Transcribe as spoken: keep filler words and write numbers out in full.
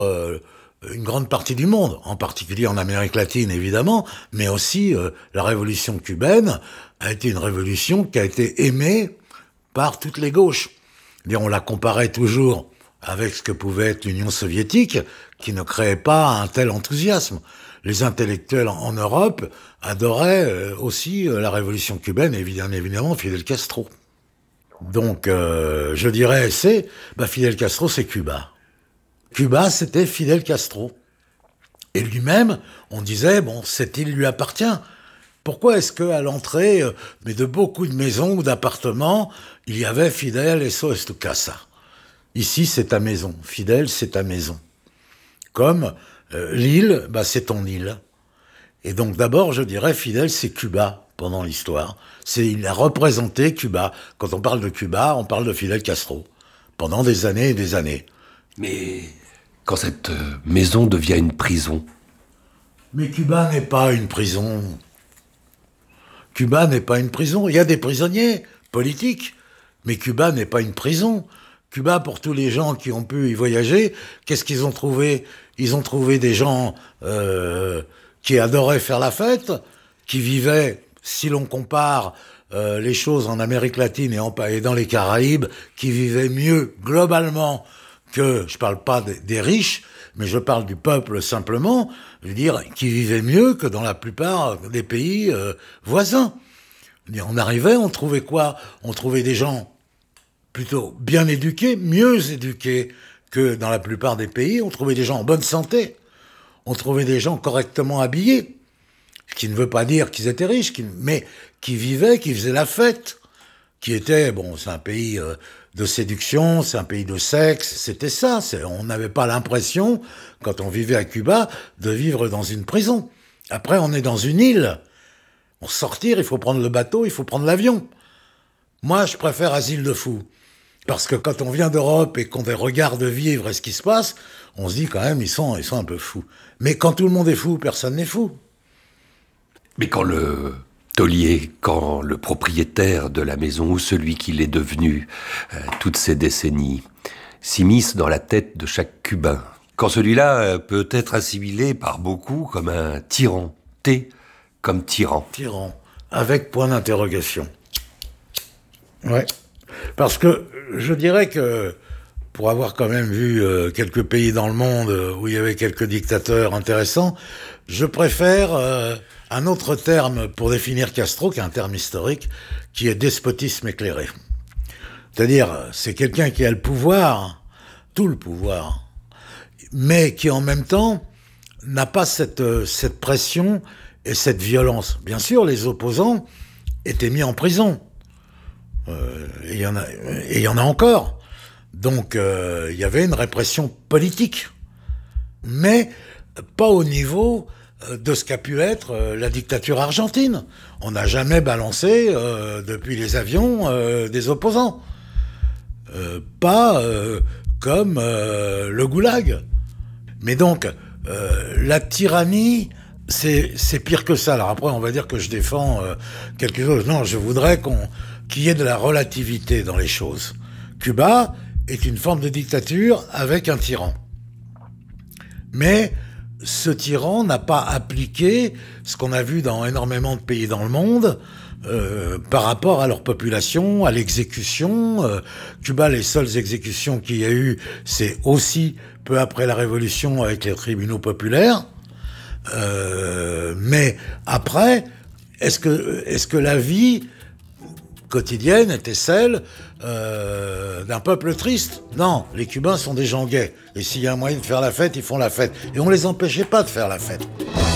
euh, une grande partie du monde, en particulier en Amérique latine évidemment, mais aussi euh, la révolution cubaine a été une révolution qui a été aimée par toutes les gauches. Et on la comparait toujours avec ce que pouvait être l'Union soviétique, qui ne créait pas un tel enthousiasme. Les intellectuels en Europe adoraient euh, aussi euh, la révolution cubaine, et évidemment, évidemment Fidel Castro. Donc, euh, je dirais, c'est, bah, Fidel Castro, c'est Cuba. Cuba, c'était Fidel Castro. Et lui-même, on disait, bon, cette île lui appartient. Pourquoi est-ce qu'à l'entrée euh, mais de beaucoup de maisons ou d'appartements, il y avait Fidel, eso es tu casa. Ici, c'est ta maison. Fidel, c'est ta maison. Comme euh, l'île, bah, c'est ton île. Et donc, d'abord, je dirais, Fidel, c'est Cuba pendant l'histoire. C'est, il a représenté Cuba. Quand on parle de Cuba, on parle de Fidel Castro. Pendant des années et des années. Mais quand cette euh, maison devient une prison? Mais Cuba n'est pas une prison. Cuba n'est pas une prison. Il y a des prisonniers politiques, mais Cuba n'est pas une prison. Cuba, pour tous les gens qui ont pu y voyager, qu'est-ce qu'ils ont trouvé? Ils ont trouvé des gens euh, qui adoraient faire la fête, qui vivaient, si l'on compare euh, les choses en Amérique latine et, en, et dans les Caraïbes, qui vivaient mieux globalement que, je parle pas des, des riches, mais je parle du peuple simplement, je veux dire, qui vivaient mieux que dans la plupart des pays euh, voisins. On arrivait, on trouvait quoi? On trouvait des gens plutôt bien éduqués, mieux éduqués que dans la plupart des pays. On trouvait des gens en bonne santé. On trouvait des gens correctement habillés. Ce qui ne veut pas dire qu'ils étaient riches, qui, mais qui vivaient, qui faisaient la fête. Qui était, bon, c'est un pays euh, de séduction, c'est un pays de sexe, c'était ça. C'est, on n'avait pas l'impression, quand on vivait à Cuba, de vivre dans une prison. Après, on est dans une île. Pour sortir, il faut prendre le bateau, il faut prendre l'avion. Moi, je préfère Asile de fous. Parce que quand on vient d'Europe et qu'on regarde vivre ce qui se passe, on se dit quand même, ils sont, ils sont un peu fous. Mais quand tout le monde est fou, personne n'est fou. Mais quand le taulier, quand le propriétaire de la maison ou celui qui l'est devenu euh, toutes ces décennies s'immisce dans la tête de chaque Cubain, quand celui-là euh, peut être assimilé par beaucoup comme un tyran, T comme tyran. Tyran, avec point d'interrogation. Ouais. Parce que je dirais que, pour avoir quand même vu euh, quelques pays dans le monde où il y avait quelques dictateurs intéressants, je préfère euh, un autre terme pour définir Castro, qui est un terme historique, qui est despotisme éclairé. C'est-à-dire, c'est quelqu'un qui a le pouvoir, tout le pouvoir, mais qui en même temps n'a pas cette, cette pression et cette violence. Bien sûr, les opposants étaient mis en prison. Euh, et il y en a, et il y en a encore. Donc, euh, il y avait une répression politique, mais pas au niveau de ce qu'a pu être euh, la dictature argentine. On n'a jamais balancé euh, depuis les avions euh, des opposants, euh, pas euh, comme euh, le goulag. Mais donc, euh, la tyrannie, c'est, c'est pire que ça. Alors après, on va dire que je défends euh, quelque chose. Non, je voudrais qu'on qu'il y ait de la relativité dans les choses. Cuba est une forme de dictature avec un tyran. Mais ce tyran n'a pas appliqué ce qu'on a vu dans énormément de pays dans le monde euh, par rapport à leur population, à l'exécution. Euh, Cuba, les seules exécutions qu'il y a eu, c'est aussi peu après la Révolution avec les tribunaux populaires. Euh, mais après, est-ce que, est-ce que la vie quotidienne était celle euh, d'un peuple triste? Non, les Cubains sont des gens gays. Et s'il y a un moyen de faire la fête, ils font la fête. Et on les empêchait pas de faire la fête.